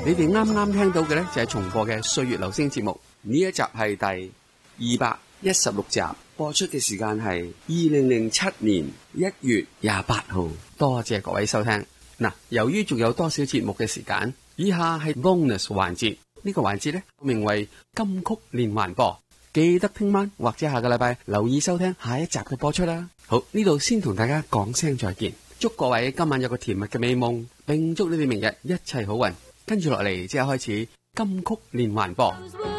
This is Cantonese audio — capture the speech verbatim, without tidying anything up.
你哋啱啱聽到嘅呢，就係重播嘅《歲月留聲》節目，呢一集係第二百一十六集，播出嘅時間係二零零七年一月廿八號。多謝各位收聽。嗱，由於仲有多少節目嘅時間，以下係 bonus 環節。呢個環節呢，名為金曲連環播，記得聽晚或者下個禮拜留意收聽下一集嘅播出啦。好，呢度先同大家講聲再見，祝各位今晚有個甜蜜嘅美夢，並祝你哋明日一切好運。跟住落嚟即刻開始金曲連環播。